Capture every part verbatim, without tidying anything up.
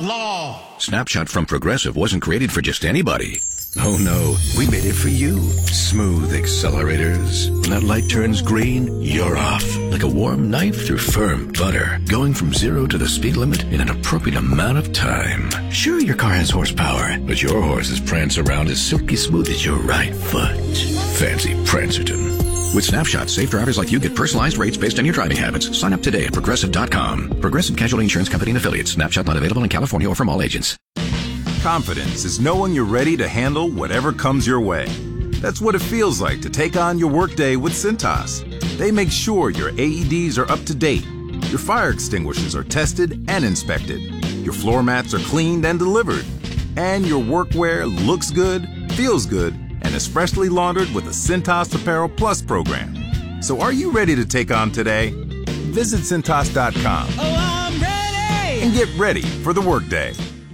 law. Snapshot from Progressive wasn't created for just anybody. Oh no, we made it for you. Smooth accelerators. When that light turns green, you're off. Like a warm knife through firm butter. Going from zero to the speed limit in an appropriate amount of time. Sure, your car has horsepower, but your horses prance around as silky smooth as your right foot. Fancy Prancerton. With Snapshot, safe drivers like you get personalized rates based on your driving habits. Sign up today at Progressive dot com. Progressive Casualty Insurance Company and Affiliates. Snapshot not available in California or from all agents. Confidence is knowing you're ready to handle whatever comes your way. That's what it feels like to take on your workday with Cintas. They make sure your A E Ds are up to date, your fire extinguishers are tested and inspected, your floor mats are cleaned and delivered, and your workwear looks good, feels good, and is freshly laundered with the Cintas Apparel Plus program. So are you ready to take on today? Visit Cintas dot com. Oh, I'm ready! And get ready for the workday.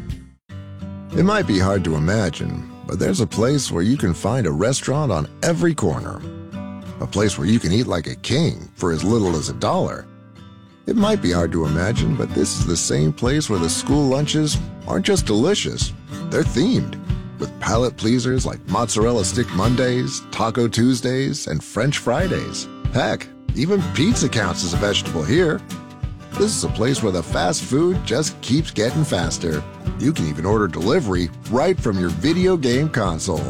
It might be hard to imagine, but there's a place where you can find a restaurant on every corner. A place where you can eat like a king for as little as a dollar. It might be hard to imagine, but this is the same place where the school lunches aren't just delicious, they're themed. With palate pleasers like Mozzarella Stick Mondays, Taco Tuesdays, and French Fridays. Heck, even pizza counts as a vegetable here. This is a place where the fast food just keeps getting faster. You can even order delivery right from your video game console.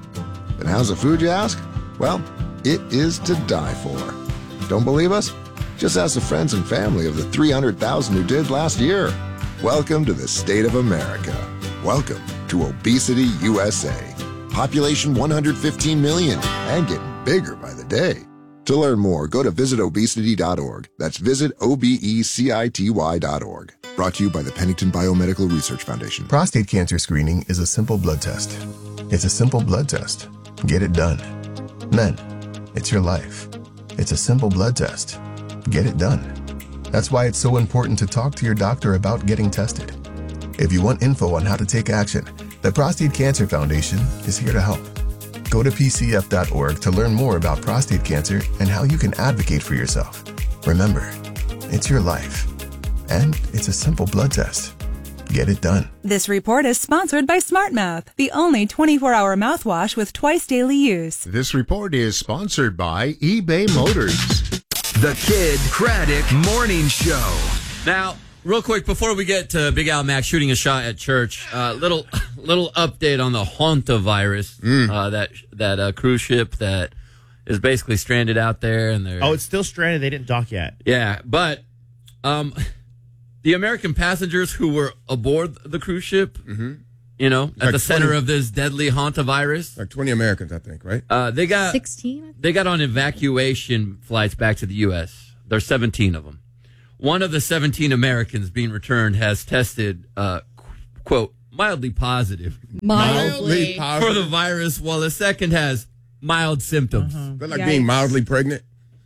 And how's the food, you ask? Well, it is to die for. Don't believe us? Just ask the friends and family of the three hundred thousand who did last year. Welcome to the state of America. Welcome to Obesity U S A. Population one hundred fifteen million and getting bigger by the day. To learn more, go to visit obesity dot org. That's visit O B E C I T Y dot org. Brought to you by the Pennington Biomedical Research Foundation. Prostate cancer screening is a simple blood test. It's a simple blood test. Get it done. Men, it's your life. It's a simple blood test. Get it done. That's why it's so important to talk to your doctor about getting tested. If you want info on how to take action, the Prostate Cancer Foundation is here to help. Go to P C F dot org to learn more about prostate cancer and how you can advocate for yourself. Remember, it's your life. And it's a simple blood test. Get it done. This report is sponsored by SmartMouth, the only twenty-four hour mouthwash with twice daily use. This report is sponsored by eBay Motors. The Kid Craddock Morning Show. Now, real quick, before we get to Big Al Mack shooting a shot at church, uh, little little update on the hantavirus, mm. uh, that that uh, cruise ship that is basically stranded out there. And they're, oh, it's still stranded. They didn't dock yet. Yeah, but um, the American passengers who were aboard the cruise ship, mm-hmm. you know, at like the center twenty of this deadly hantavirus. Like twenty Americans, I think, right? Uh, they got sixteen. They got on evacuation flights back to the U S. There's seventeen of them. One of the seventeen Americans being returned has tested, uh, quote, mildly positive. Mildly for the virus, while the second has mild symptoms. Uh-huh. They're like Yikes. being mildly pregnant.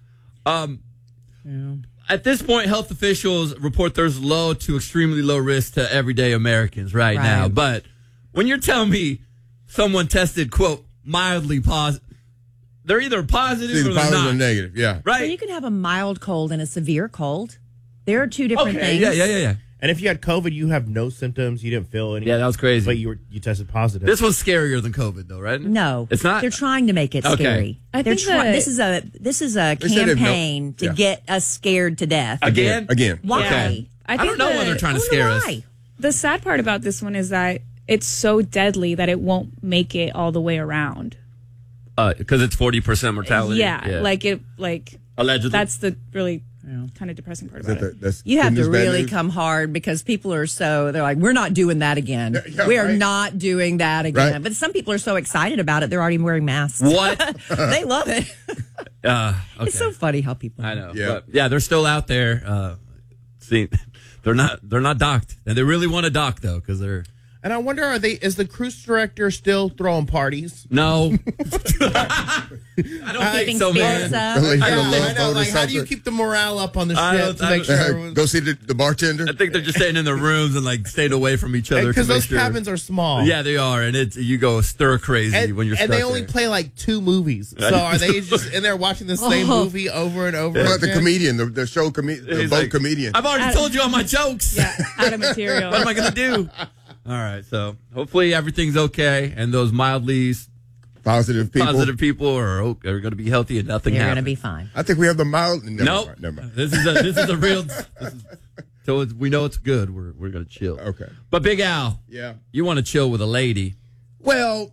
Um, yeah. At this point, health officials report there's low to extremely low risk to everyday Americans right, right. now. But when you're telling me someone tested, quote, mildly positive, they're either positive either or they're positive not. or negative, yeah. Right? Well, you can have a mild cold and a severe cold. There are two different okay, things. Yeah, yeah, yeah, yeah. And if you had COVID, you have no symptoms. You didn't feel any. Yeah, that was crazy. But you were you tested positive. This one's scarier than COVID, though, right? No, it's not. They're trying to make it okay. scary. I They're think try- that, this is a this is a They said campaign no- to yeah. get us scared to death. Again? Again. Why? Okay. I, I think don't know the, why they're trying to I don't scare know us. why. The sad part about this one is that it's so deadly that it won't make it all the way around. Because uh, it's forty percent mortality. Yeah, yeah, like it, like allegedly. That's the really yeah. kind of depressing part Is about that it. the, that's You have to goodness, bad really news? come hard because people are so, they're like, we're not doing that again. Yeah, yeah, we are right. not doing that again. Right. But some people are so excited about it, they're already wearing masks. What? They love it. Uh, okay. It's so funny how people. I know. Yeah. But yeah, they're still out there. Uh, see, they're not they're not docked, and they really want to dock though because they're. And I wonder, are they? Is the cruise director still throwing parties? No, I don't Uh, think so, man. Yeah, Like, I a love know. boat or Like, how do you something. keep the morale up on the I ship don't- to I make don't- sure? Uh, everyone's- go see the, the bartender. I think they're just staying in their rooms and like staying away from each other Because to make those sure. cabins are small. Yeah, they are, and it's you go stir crazy And, when you're and stuck they only there. play like two movies. So are they just in there watching the same Oh. movie over and over But the again? comedian, the, the show comedian, the He's boat like, comedian. I've already Adam- told you all my jokes. Yeah, out of material. What am I gonna do? All right, so hopefully everything's okay, and those mildly Positive people. positive people are are going to be healthy, and nothing You're going to happens. be fine. I think we have the mild. Never Nope. mind, never mind. This is a this is a real. This is, so it's, we know it's good. We're we're gonna chill. Okay. But Big Al, Yeah. you want to chill with a lady? Well,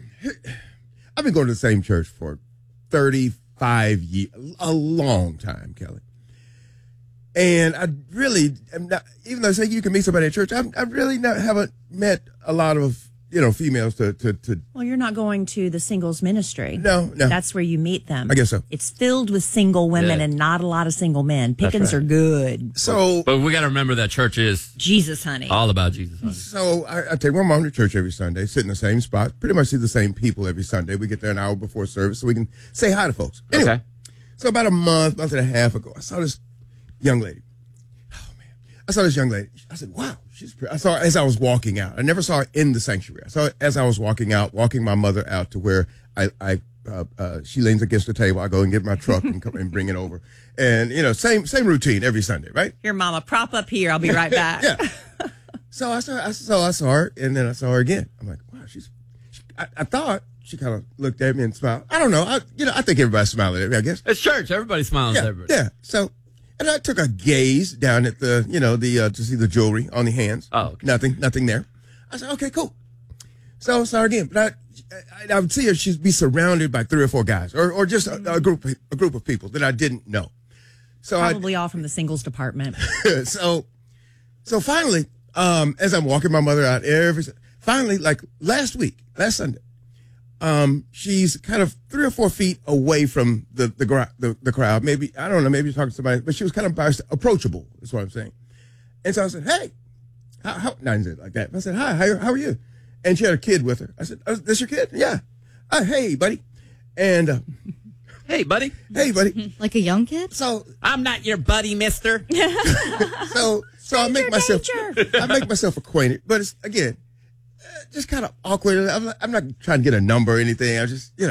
I've been going to the same church for thirty-five years, a long time, Kelly. And I really am not, even though I say you can meet somebody at church, I'm, I really not, haven't met a lot of, you know, females to, to, to, Well, you're not going to the singles ministry. no, no. That's where you meet them. I guess so. It's filled with single women Yeah. and not a lot of single men. Pickings right. are good. So, But we got to remember that church is Jesus, honey. all about Jesus. honey. so I, I take my mom to church every Sunday, sit in the same spot, pretty much see the same people every Sunday. We get there an hour before service so we can say hi to folks. Anyway, Okay. so about a month, month and a half ago, I saw this young lady. Oh man, I saw this young lady. I said, "Wow, she's." Pretty. I saw her as I was walking out. I never saw her in the sanctuary. I saw her as I was walking out, walking my mother out to where I, I, uh, uh, she leans against the table. I go and get my truck and come and bring it over, and you know, same same routine every Sunday, right? Here, Mama, prop up here. I'll be right back. Yeah. So I saw, I saw, I saw her, and then I saw her again. I'm like, wow, she's. She, I, I thought she kind of looked at me and smiled. I don't know. I, you know, I think everybody's smiling at me. I guess. It's church. Everybody smiles Yeah, at everybody. yeah. So, and I took a gaze down at the, you know, the uh, to see the jewelry on the hands. Oh, okay. Nothing, nothing there. I said, okay, cool. So I saw her again, but I, I, I would see her. She'd be surrounded by three or four guys, or or just a, a group, a group of people that I didn't know. So Probably all from the singles department. I, so, so finally, um, as I'm walking my mother out, every finally, like last week, last Sunday. Um, she's kind of three or four feet away from the the, gra- the the crowd. Maybe I don't know. Maybe you're talking to somebody, but she was kind of by, approachable. Is what I'm saying. And so I said, "Hey, how?" how no, I didn't say it like that. I said, "Hi, how, how are you?" And she had a kid with her. I said, oh, "This your kid?" Yeah. Uh, hey, buddy. And uh, Hey, buddy. hey, buddy. Like a young kid? So I'm not your buddy, Mister. so so I make myself danger. I make myself acquainted, but it's again uh, just kind of awkward. I'm not, I'm not trying to get a number or anything. I just you know.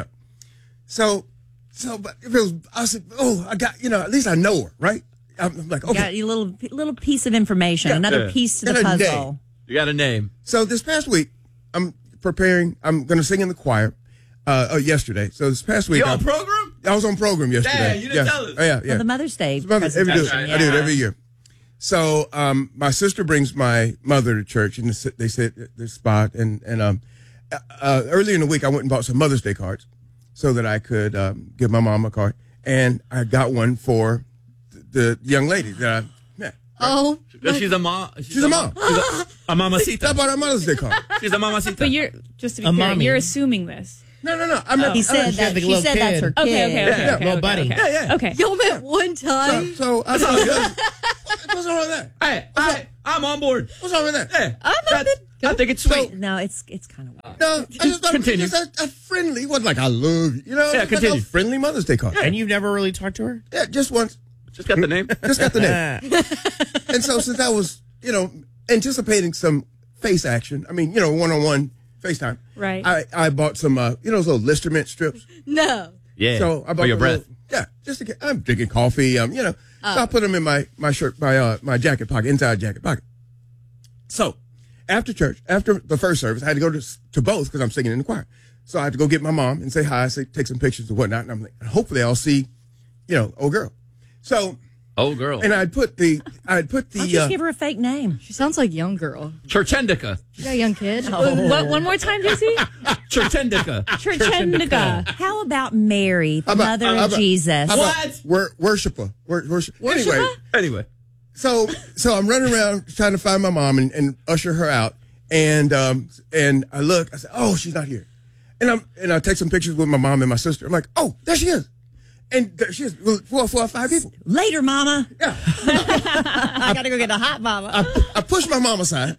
So so but if it was I said oh I got you know at least I know her right. I'm, I'm like You okay. got a little little piece of information, Yeah. another Yeah. piece to the Got a puzzle. name. You got a name. So this past week I'm preparing. I'm going to sing in the choir. Uh, uh, yesterday. So this past week You I, on program? I was on program yesterday. Dang, you didn't yeah. tell us. Oh, yeah, yeah. For the Mother's Day It's Mother's- every, presentation. do, I do it yeah. every year. So um, my sister brings my mother to church, and they sit at this spot. And and um, uh, earlier in the week, I went and bought some Mother's Day cards so that I could um, give my mom a card. And I got one for the young lady that I met. Oh. She's a mom. She's, She's a mom. She's a, a mamacita. I bought her Mother's Day card. She's a mamacita. But you're just to be A clear, mommy. you're assuming this. No, no, no. I'm not. He I'm said not- that. the She little said that's kid. her kid. Okay, okay, okay, Yeah, okay, little okay, buddy. okay. Yeah, yeah. Okay. Y'all met one time? So I said, what's wrong with that? Hey, I, I'm on board. What's wrong with that? Hey, I'm that's- I think it's sweet. No, it's it's kind of weird. No, I just thought Continue. it was just a, a friendly. It wasn't like I love you. You know, Yeah, it was like continue. a friendly Mother's Day card. And you've never really talked to her? Yeah, just once. Just got the name. Just got the name. And so since I was, you know, anticipating some face action, I mean, you know, one-on-one FaceTime. Right. I, I bought some, uh, you know, those little Listermint strips. No. Yeah. So I bought for your the breath. little- yeah, just to get, I'm drinking coffee, um, you know. So I put them in my, my shirt, my, uh, my jacket pocket, inside jacket pocket. So after church, after the first service, I had to go to, to both because I'm singing in the choir. So I had to go get my mom and say hi, say, take some pictures and whatnot. And I'm like, hopefully I'll see, you know, old girl. So, Oh, girl. and I'd put the, I'd put I'll the, just uh, give her a fake name. She sounds like young girl. Churchendica. You got a young kid? Oh. What, one more time, Jesse? Churchendica. Churchendica. How about Mary, the How about- mother how of about- Jesus? how about What? wor- worshiper, wor- worship. Worshiper? Anyway, Anyway. so, so I'm running around trying to find my mom and, and usher her out. And, um, and I look, I said, oh, she's not here. And I'm, and I take some pictures with my mom and my sister. I'm like, oh, there she is. And th- she was four, four or five people. Later, mama. Yeah. I got to go get a hot mama. I, I pushed my mama aside.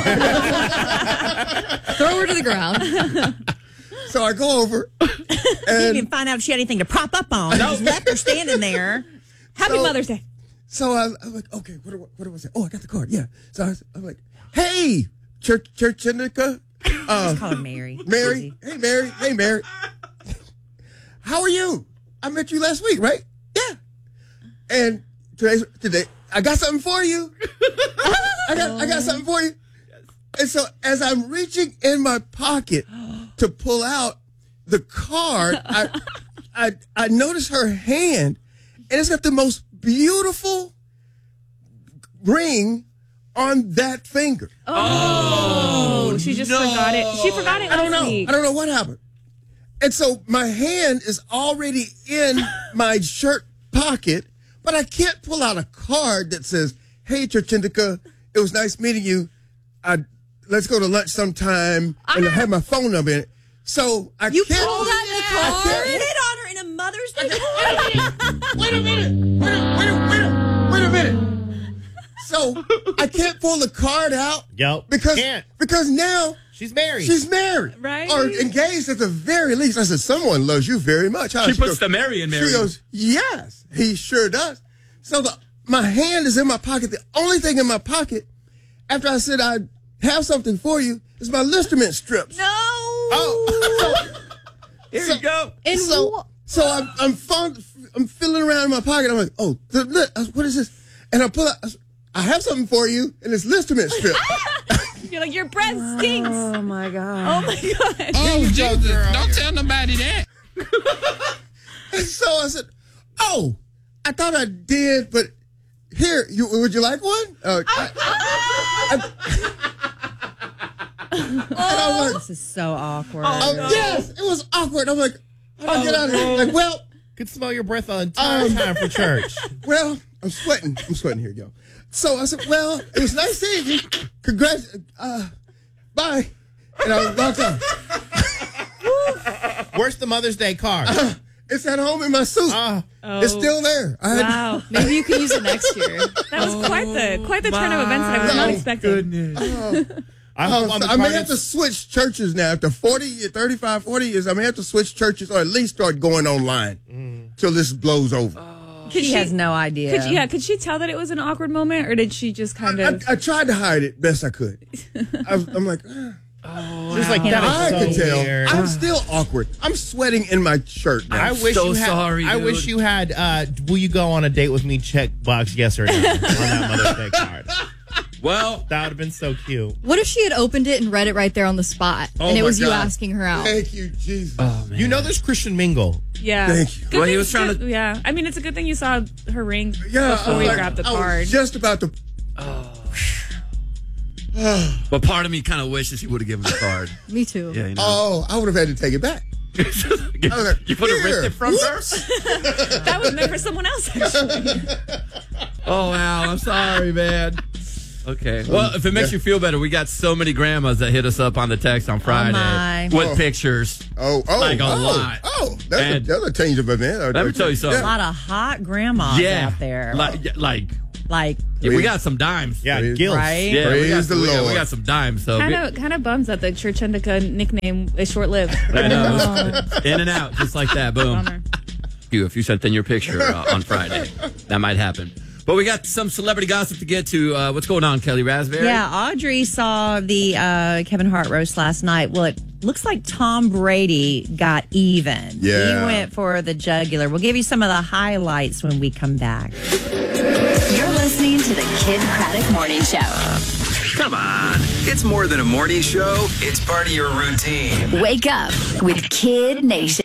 Throw her to the ground. So I go over. You And didn't find out if she had anything to prop up on. You just left her standing there. Happy So- Mother's Day. so I, I'm like, okay, what do, I- what do I say? Oh, I got the card. Yeah. So I was, I'm like, hey, Church Churchinica. Uh, Just call her Mary. Mary. Hey, Mary. Hey, Mary. How are you? I met you last week, right? Yeah. And today's today, I got something for you. I got I got something for you. And so as I'm reaching in my pocket to pull out the card, I I I notice her hand, and it's got the most beautiful ring on that finger. Oh, she just no. forgot it. She forgot it I don't last know. week. I don't know what happened. And so my hand is already in my shirt pocket, but I can't pull out a card that says, "Hey, Churchindica, it was nice meeting you. I, let's go to lunch sometime," and I have my phone number in it. So I You can't. pulled out the I card? can't- Put it on her in a Mother's Day card? Wait a minute. Wait a, wait a, wait a, wait a minute. So I can't pull the card out. Yep. Because Can't. because now She's married. she's married, Right. Or engaged at the very least. I said, someone loves you very much. Huh? She puts goes, the Mary in Mary. She goes, yes, he sure does. So the my hand is in my pocket. The only thing in my pocket after I said I have something for you is my Listerman strips. No. Oh, so, Here so- you go. And so, wha- so I'm I'm, fun, I'm feeling around in my pocket. I'm like, oh, the, li- uh, what is this? And I pull out. I have something for you, and it's Listerman strip. You're like, your breath stinks. Oh, my God. Oh, my God. Oh, Jesus. Don't tell nobody that. And so I said, oh, I thought I did, but here, you, would you like one? Uh, I, I, and I was like, This is so awkward. oh, yes, it was awkward. I'm like, how do I get out of here? Like, well, Could smell your breath the entire Um, time for church. well, I'm sweating. I'm sweating. Here you go. So I said, well, it was nice seeing you. Congrats. Uh, bye. And I walked out. Where's the Mother's Day card? Uh, it's at home in my suit. Uh, It's still there. I had, Wow. maybe you can use it next year. That was quite the quite the turn of events that I was my not expecting. Goodness. I Oh, hope on so the I may card have to is- switch churches now. After forty, thirty-five, forty years, I may have to switch churches or at least start going online till this blows over. Could She has no idea. Could, yeah, could she tell that it was an awkward moment, or did she just kind I, of? I tried to hide it best I could. I was, I'm like, ah. She's like, that I is so could tell. weird. I'm still awkward. I'm sweating in my shirt now. I wish so you had, sorry, I dude. wish you had. Uh, will you go on a date with me? Check box yes or no on that Mother's Day card. Well, That would have been so cute. What if she had opened it and read it right there on the spot, Oh and it my was you God. asking her out? Thank you, Jesus. oh man. You know, there's Christian Mingle. yeah. Thank you. Good Well, he thing- was trying good- to- Yeah, I mean, it's a good thing you saw her ring Yeah, before I was we like- grabbed the I was card. just about to. But part of me kind of wishes he would have given the card. Me too. Yeah, you know. Oh, I would have had to take it back. I was like, you would have ripped here. it from her. That was meant for someone else. Actually. Oh wow, I'm sorry, man. Okay. Well, if it makes Yeah. you feel better, we got so many grandmas that hit us up on the text on Friday my. with Oh. pictures. Oh, oh, Like a oh, lot. Oh, that's, a, And- that's a change of event. Let me tell you something. A lot of hot grandmas Yeah, out there. Like, yeah, like Like, yeah, we got some dimes. Yeah, Praise- Gills. right? Yeah, we got, Praise the we got- Lord. we got some dimes. So Kind of, kind of bums that the Church Indica nickname is short lived. I know. In and out, just like that. Boom. Bummer. You, if you sent in your picture uh, on Friday, that might happen. But we got some celebrity gossip to get to. Uh, what's going on, Kelly Raspberry? Yeah, Audrey saw the uh, Kevin Hart roast last night. Well, it looks like Tom Brady got even. Yeah. He went for the jugular. We'll give you some of the highlights when we come back. You're listening to the Kid Craddock Morning Show. Come on. It's more than a morning show. It's part of your routine. Wake up with Kid Nation.